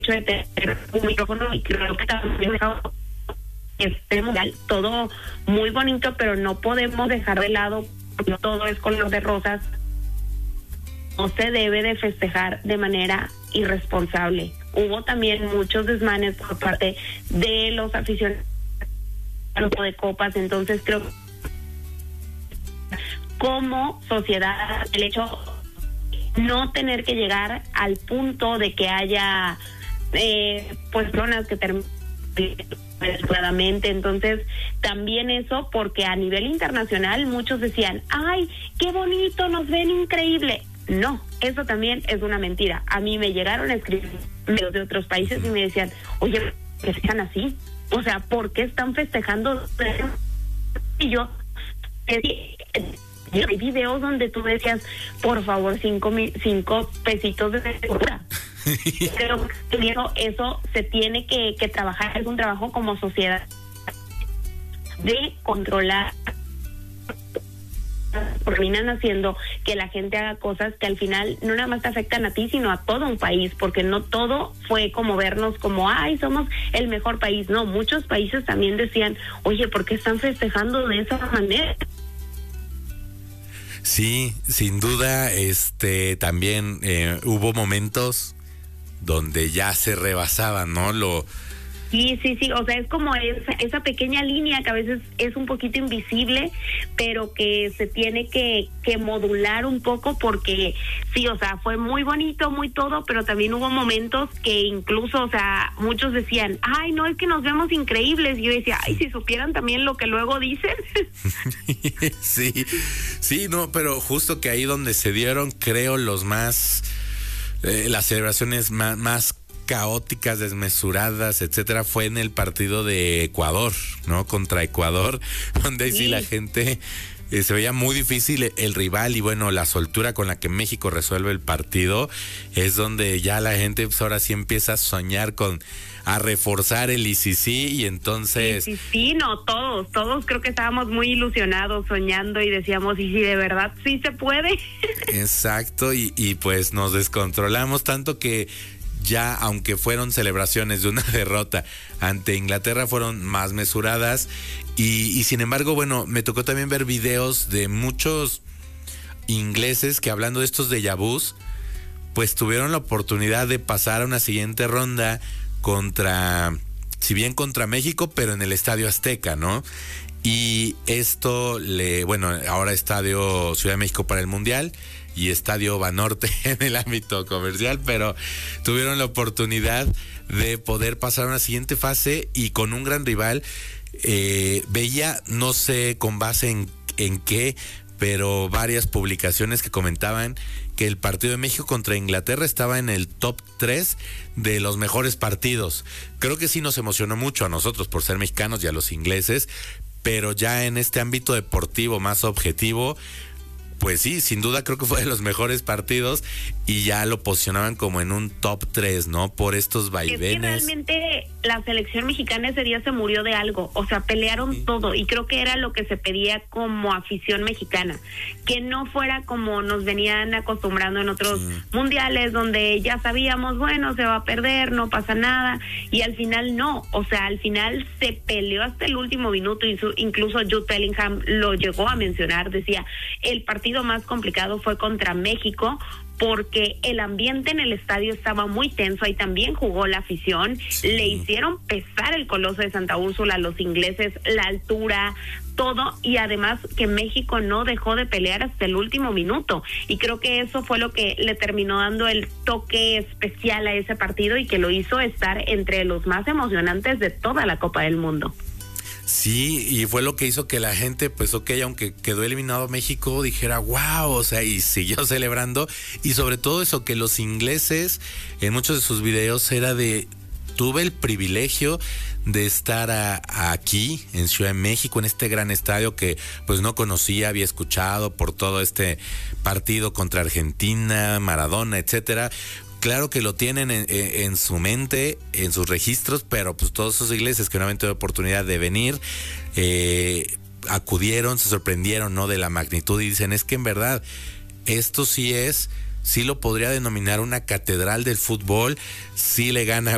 de tener un micrófono, y creo que también mundial, todo muy bonito, pero no podemos dejar de lado, no todo es color de rosas. No se debe de festejar de manera irresponsable. Hubo también muchos desmanes por parte de los aficionados de copas, entonces creo que como sociedad el hecho no tener que llegar al punto de que haya personas que terminen desesperadamente. Entonces también eso, porque a nivel internacional muchos decían, ay, qué bonito, nos ven increíble. No, eso también es una mentira. A mí me llegaron a escribir de otros países y me decían, oye, ¿qué están así? O sea, ¿por qué están festejando? Y yo hay videos donde tú decías, por favor, 5 pesitos de segura. Creo que eso se tiene que trabajar, es un trabajo como sociedad de controlar, terminan haciendo que la gente haga cosas que al final no nada más te afectan a ti, sino a todo un país, porque no todo fue como vernos como, ay, somos el mejor país. No, muchos países también decían, oye, ¿por qué están festejando de esa manera? Sí, sin duda, también hubo momentos donde ya se rebasaba, ¿no? Sí, o sea, es como esa pequeña línea que a veces es un poquito invisible, pero que se tiene que modular un poco, porque sí, o sea, fue muy bonito, muy todo, pero también hubo momentos que incluso, o sea, muchos decían, ay, no, es que nos vemos increíbles, y yo decía, ay, si supieran también lo que luego dicen. Sí, no, pero justo que ahí donde se dieron, creo, las celebraciones más caóticas, desmesuradas, etcétera, fue en el partido de Ecuador, ¿no? Contra Ecuador, donde sí la gente se veía muy difícil el rival, y bueno, la soltura con la que México resuelve el partido es donde ya la gente pues ahora sí empieza a soñar a reforzar el ICC, y entonces no, todos creo que estábamos muy ilusionados, soñando, y decíamos, y si de verdad sí se puede. Exacto, y pues nos descontrolamos tanto que ya, aunque fueron celebraciones de una derrota ante Inglaterra, fueron más mesuradas, y sin embargo, bueno, me tocó también ver videos de muchos ingleses que, hablando de estos déjà vus, pues tuvieron la oportunidad de pasar a una siguiente ronda contra México, pero en el Estadio Azteca, ¿no? Y esto ahora Estadio Ciudad de México para el Mundial y Estadio Banorte en el ámbito comercial, pero tuvieron la oportunidad de poder pasar a una siguiente fase y con un gran rival. Veía, no sé con base en qué, pero varias publicaciones que comentaban que el partido de México contra Inglaterra estaba en el top 3 de los mejores partidos. Creo que sí nos emocionó mucho a nosotros por ser mexicanos y a los ingleses, pero ya en este ámbito deportivo más objetivo, pues sí, sin duda creo que fue de los mejores partidos, y ya lo posicionaban como en un top 3, ¿no? Por estos vaivenes. Es que realmente la selección mexicana ese día se murió de algo, o sea, pelearon todo, y creo que era lo que se pedía como afición mexicana, que no fuera como nos venían acostumbrando en otros mundiales, donde ya sabíamos, bueno, se va a perder, no pasa nada, y al final no, o sea, al final se peleó hasta el último minuto, y incluso Jude Bellingham lo llegó a mencionar, decía, el partido más complicado fue contra México, porque el ambiente en el estadio estaba muy tenso, ahí también jugó la afición, le hicieron pesar el Coloso de Santa Úrsula a los ingleses, la altura, todo, y además que México no dejó de pelear hasta el último minuto, y creo que eso fue lo que le terminó dando el toque especial a ese partido, y que lo hizo estar entre los más emocionantes de toda la Copa del Mundo. Sí, y fue lo que hizo que la gente, pues aunque quedó eliminado México, dijera wow, o sea, y siguió celebrando, y sobre todo eso, que los ingleses en muchos de sus videos era tuve el privilegio de estar aquí en Ciudad de México, en este gran estadio que pues no conocía, había escuchado por todo este partido contra Argentina, Maradona, etcétera. Claro que lo tienen en su mente, en sus registros, pero pues todos esos ingleses que no habían tenido oportunidad de venir, acudieron, se sorprendieron, ¿no?, de la magnitud, y dicen, es que en verdad, esto sí lo podría denominar una catedral del fútbol, sí le gana